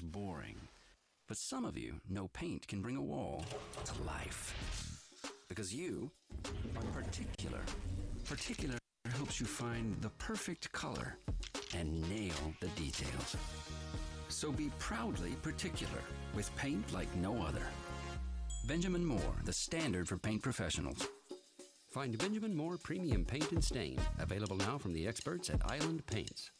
is boring. But some of you know paint can bring a wall to life. Because you are particular. Particular helps you find the perfect color and nail the details. So be proudly particular with paint like no other. Benjamin Moore, the standard for paint professionals. Find Benjamin Moore Premium Paint and Stain, available now from the experts at Island Paints.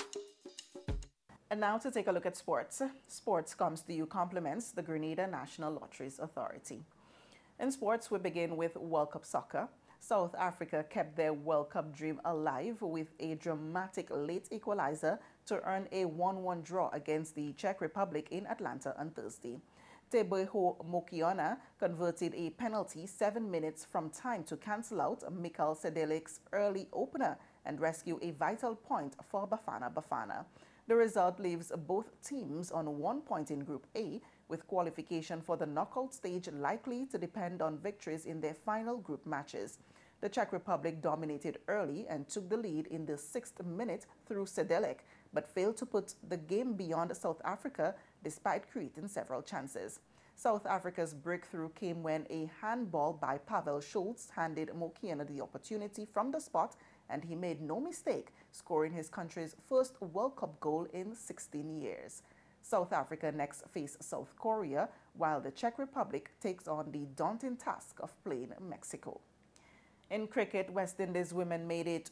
And now to take a look at sports. Sports comes to you compliments the Grenada National Lotteries Authority. In sports, we begin with World Cup soccer. South Africa kept their World Cup dream alive with a dramatic late equalizer to earn a 1-1 draw against the Czech Republic in Atlanta on Thursday. Teboho Mokiona converted a penalty 7 minutes from time to cancel out Mikael Sedelik's early opener and rescue a vital point for Bafana Bafana. The result leaves both teams on 1 point in Group A, with qualification for the knockout stage likely to depend on victories in their final group matches. The Czech Republic dominated early and took the lead in the 6th minute through Sedelik, but failed to put the game beyond South Africa despite creating several chances. South Africa's breakthrough came when a handball by Pavel Schulz handed Mokiena the opportunity from the spot, and he made no mistake, scoring his country's first World Cup goal in 16 years. South Africa next face South Korea, while the Czech Republic takes on the daunting task of playing Mexico. In cricket, West Indies women made it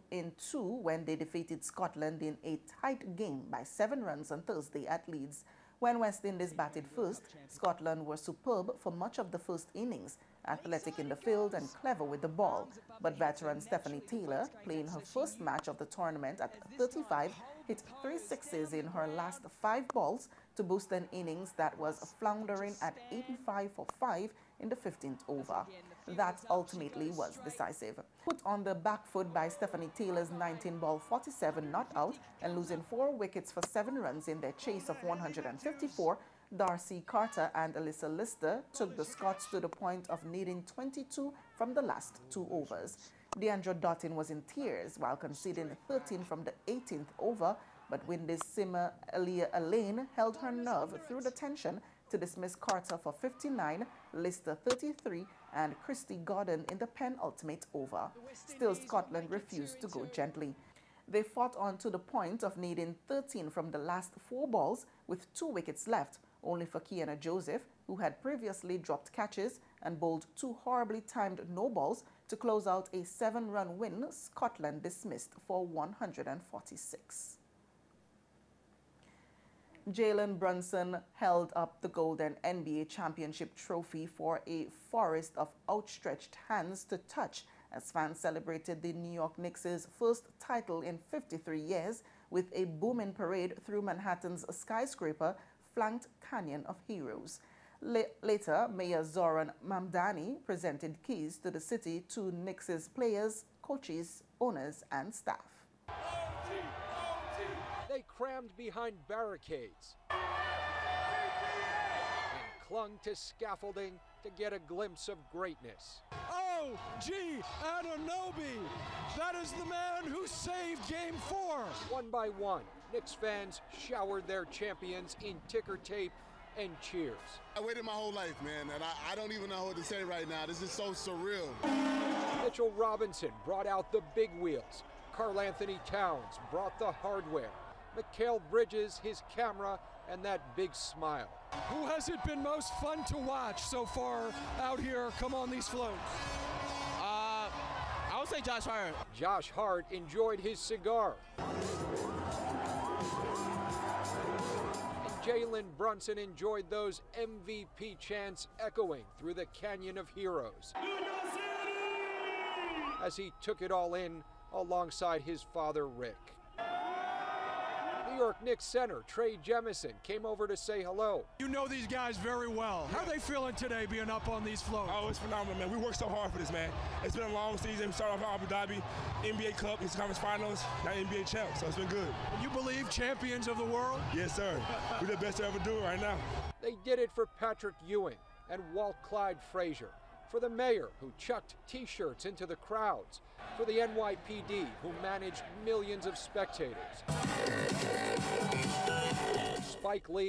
2-2 when they defeated Scotland in a tight game by 7 runs on Thursday at Leeds. When West Indies batted first, Scotland were superb for much of the first innings, athletic in the field and clever with the ball. But veteran Stephanie Taylor, playing her first match of the tournament at 35, hit 3 sixes in her last 5 balls to boost an innings that was floundering at 85 for 5 in the 15th over. That ultimately was decisive. Put on the back foot by Stephanie Taylor's 19-ball 47 not out and losing 4 wickets for 7 runs in their chase of 154, Darcy Carter and Alyssa Lister took the Scots to the point of needing 22 from the last 2 overs. Deandra Dottin was in tears while conceding 13 from the 18th over, but Windies simmer Aaliyah Alain held her nerve through the tension to dismiss Carter for 59, Lister 33, and Christy Gordon in the penultimate over. Still, Scotland refused to go gently. They fought on to the point of needing 13 from the last 4 balls with 2 wickets left, only for Kiana Joseph, who had previously dropped catches and bowled 2 horribly timed no-balls to close out a 7-run win Scotland dismissed for 146. Jalen Brunson held up the Golden NBA Championship trophy for a forest of outstretched hands to touch as fans celebrated the New York Knicks' first title in 53 years with a booming parade through Manhattan's skyscraper flanked Canyon of Heroes. Later, Mayor Zoran Mamdani presented keys to the city to Knicks' players, coaches, owners, and staff. They crammed behind barricades and clung to scaffolding to get a glimpse of greatness. O.G. Anunoby, that is the man who saved Game 4. One by one, Knicks fans showered their champions in ticker tape and cheers. I waited my whole life, man, and I don't even know what to say right now. This is so surreal. Mitchell Robinson brought out the big wheels. Karl Anthony Towns brought the hardware. Mikal Bridges, his camera, and that big smile. Who has it been most fun to watch so far out here come on these floats? I would say Josh Hart. Josh Hart enjoyed his cigar. And Jalen Brunson enjoyed those MVP chants echoing through the Canyon of Heroes as he took it all in alongside his father, Rick. New York Knicks center Trey Jemison came over to say hello. You know these guys very well. How are they feeling today being up on these floats? Oh, it's phenomenal, man. We worked so hard for this, man. It's been a long season. We started off in Abu Dhabi, NBA Cup, Eastern Conference Finals, now NBA champs, so it's been good. And you believe champions of the world? Yes, sir. We're the best to ever do it right now. They did it for Patrick Ewing and Walt Clyde Frazier, for the mayor who chucked T-shirts into the crowds, for the NYPD who managed millions of spectators. Spike Lee